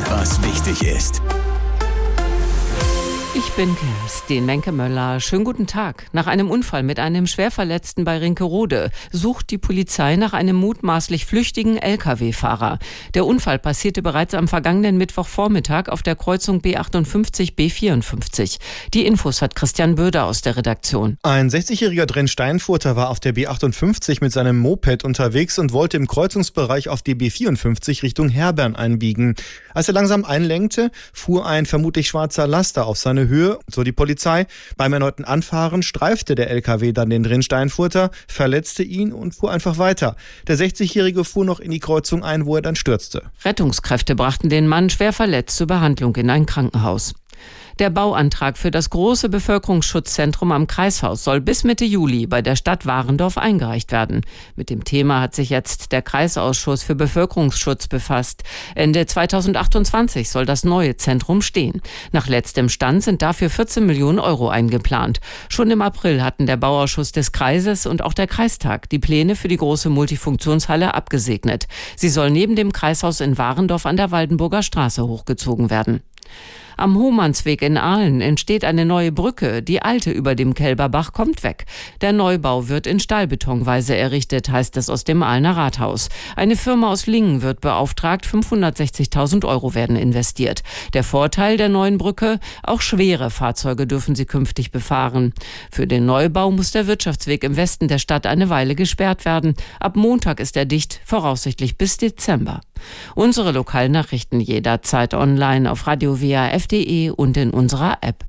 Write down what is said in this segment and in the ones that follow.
was wichtig ist. Ich bin Kerstin Menke-Möller. Schönen guten Tag. Nach einem Unfall mit einem Schwerverletzten bei Rinkerode sucht die Polizei nach einem mutmaßlich flüchtigen Lkw-Fahrer. Der Unfall passierte bereits am vergangenen Mittwochvormittag auf der Kreuzung B58/B54. Die Infos hat Christian Böder aus der Redaktion. Ein 60-jähriger Drenn-Steinfurter war auf der B58 mit seinem Moped unterwegs und wollte im Kreuzungsbereich auf die B54 Richtung Herbern einbiegen. Als er langsam einlenkte, fuhr ein vermutlich schwarzer Laster auf seine Höhe, so die Polizei. Beim erneuten Anfahren streifte der LKW dann den Drenn-Steinfurter, verletzte ihn und fuhr einfach weiter. Der 60-Jährige fuhr noch in die Kreuzung ein, wo er dann stürzte. Rettungskräfte brachten den Mann schwer verletzt zur Behandlung in ein Krankenhaus. Der Bauantrag für das große Bevölkerungsschutzzentrum am Kreishaus soll bis Mitte Juli bei der Stadt Warendorf eingereicht werden. Mit dem Thema hat sich jetzt der Kreisausschuss für Bevölkerungsschutz befasst. Ende 2028 soll das neue Zentrum stehen. Nach letztem Stand sind dafür 14 Millionen Euro eingeplant. Schon im April hatten der Bauausschuss des Kreises und auch der Kreistag die Pläne für die große Multifunktionshalle abgesegnet. Sie soll neben dem Kreishaus in Warendorf an der Waldenburger Straße hochgezogen werden. Am Hohmannsweg in Aalen entsteht eine neue Brücke. Die alte über dem Kelberbach kommt weg. Der Neubau wird in Stahlbetonweise errichtet, heißt es aus dem Aalener Rathaus. Eine Firma aus Lingen wird beauftragt, 560.000 Euro werden investiert. Der Vorteil der neuen Brücke: auch schwere Fahrzeuge dürfen sie künftig befahren. Für den Neubau muss der Wirtschaftsweg im Westen der Stadt eine Weile gesperrt werden. Ab Montag ist er dicht, voraussichtlich bis Dezember. Unsere Lokalnachrichten jederzeit online auf radio-waf.de und in unserer App.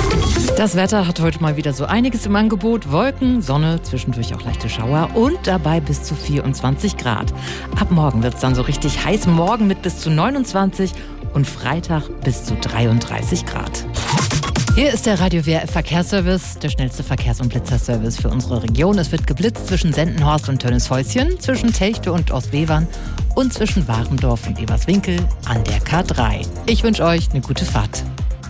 Das Wetter hat heute mal wieder so einiges im Angebot. Wolken, Sonne, zwischendurch auch leichte Schauer und dabei bis zu 24 Grad. Ab morgen wird es dann so richtig heiß. Morgen mit bis zu 29 und Freitag bis zu 33 Grad. Hier ist der Radio-WRF-Verkehrsservice, der schnellste Verkehrs- und Blitzerservice für unsere Region. Es wird geblitzt zwischen Sendenhorst und Tönnieshäuschen, zwischen Telchte und Ostbevern und zwischen Warendorf und Eberswinkel an der K3. Ich wünsche euch eine gute Fahrt.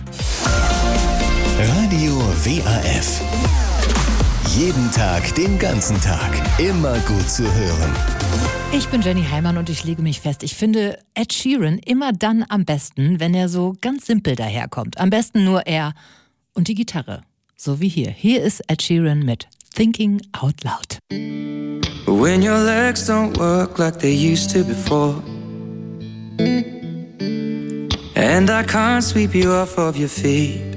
Radio WAF. Jeden Tag, den ganzen Tag. Immer gut zu hören. Ich bin Jenny Heimann und ich lege mich fest, ich finde Ed Sheeran immer dann am besten, wenn er so ganz simpel daherkommt. Am besten nur er und die Gitarre. So wie hier. Hier ist Ed Sheeran mit Thinking Out Loud. When your legs don't work like they used to before, and I can't sweep you off of your feet,